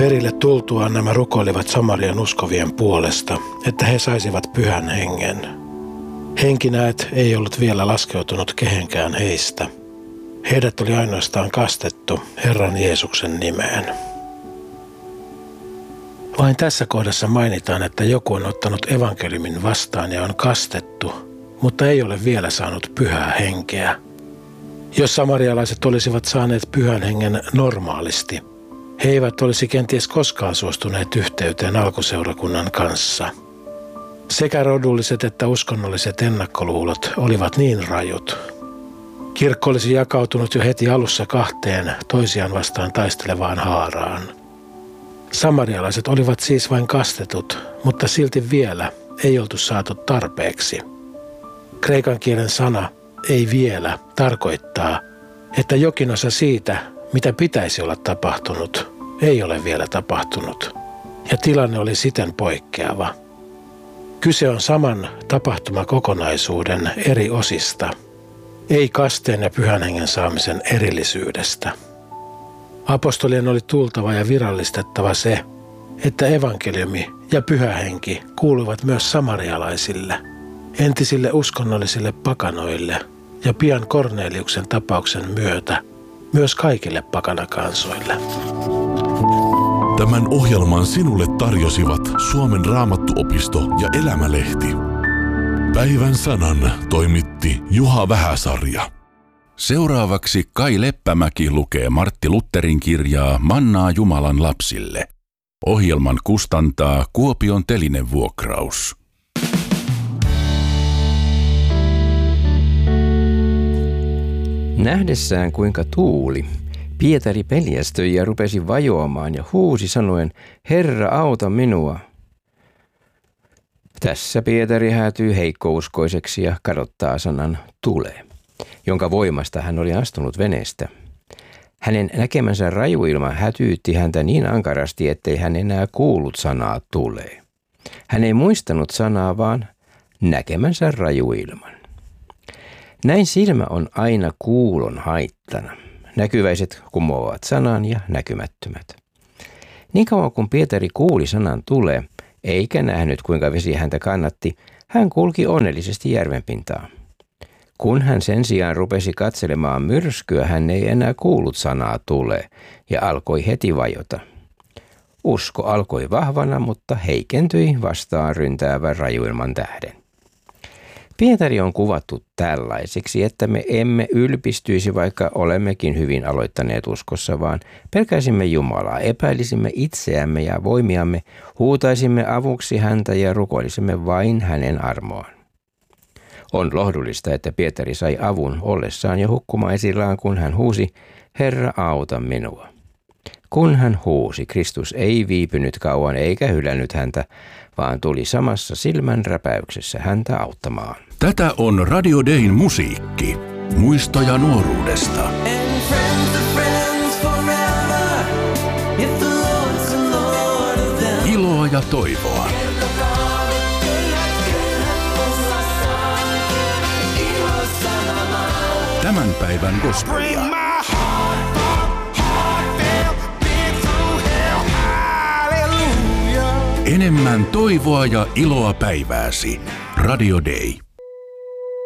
Perille tultuaan nämä rukoilivat Samarian uskovien puolesta, että he saisivat pyhän hengen. Henki näet ei ollut vielä laskeutunut kehenkään heistä. Heidät oli ainoastaan kastettu Herran Jeesuksen nimeen. Vain tässä kohdassa mainitaan, että joku on ottanut evankeliumin vastaan ja on kastettu, mutta ei ole vielä saanut pyhää henkeä. Jos samarialaiset olisivat saaneet pyhän hengen normaalisti, he eivät olisi kenties koskaan suostuneet yhteyteen alkuseurakunnan kanssa. Sekä rodulliset että uskonnolliset ennakkoluulot olivat niin rajut. Kirkko olisi jakautunut jo heti alussa kahteen toisiaan vastaan taistelevaan haaraan. Samarialaiset olivat siis vain kastetut, mutta silti vielä ei oltu saatu tarpeeksi. Kreikan kielen sana ei vielä tarkoittaa, että jokin osa siitä, mitä pitäisi olla tapahtunut, ei ole vielä tapahtunut, ja tilanne oli siten poikkeava. Kyse on saman tapahtumakokonaisuuden eri osista, ei kasteen ja pyhän hengen saamisen erillisyydestä. Apostolien oli tultava ja virallistettava se, että evankeliumi ja pyhä henki kuuluvat myös samarialaisille, entisille uskonnollisille pakanoille ja pian Korneliuksen tapauksen myötä myös kaikille pakanakansoille. Tämän ohjelman sinulle tarjosivat Suomen Raamattuopisto ja Elämälehti. Päivän sanan toimitti Juha Vähäsarja. Seuraavaksi Kai Leppämäki lukee Martti Lutherin kirjaa Mannaa Jumalan lapsille. Ohjelman kustantaa Kuopion Telinevuokraus. Nähdessään kuinka tuuli, Pietari peljästyi ja rupesi vajoamaan ja huusi sanoen, Herra, auta minua. Tässä Pietari häätyy heikkouskoiseksi ja kadottaa sanan tule, jonka voimasta hän oli astunut veneestä. Hänen näkemänsä rajuilma hätyytti häntä niin ankarasti, ettei hän enää kuullut sanaa tule. Hän ei muistanut sanaa, vaan näkemänsä rajuilman. Näin silmä on aina kuulon haittana. Näkyväiset kumoavat sanan ja näkymättömät. Niin kauan kun Pietari kuuli sanan tule, eikä nähnyt kuinka vesi häntä kannatti, hän kulki onnellisesti järvenpintaan. Kun hän sen sijaan rupesi katselemaan myrskyä, hän ei enää kuullut sanaa tule ja alkoi heti vajota. Usko alkoi vahvana, mutta heikentyi vastaan ryntäävän rajuilman tähden. Pietari on kuvattu tällaiseksi, että me emme ylpistyisi, vaikka olemmekin hyvin aloittaneet uskossa, vaan pelkäisimme Jumalaa, epäilisimme itseämme ja voimiamme, huutaisimme avuksi häntä ja rukoilisimme vain hänen armoaan. On lohdullista, että Pietari sai avun ollessaan jo hukkumaan esillään, kun hän huusi, Herra, auta minua. Kun hän huusi, Kristus ei viipynyt kauan eikä hylännyt häntä, vaan tuli samassa silmän räpäyksessä häntä auttamaan. Tätä on Radio Dayn musiikki. Muistoja nuoruudesta. Iloa ja toivoa. Tämän päivän gospelia. Enemmän toivoa ja iloa päivääsi. Radio Day.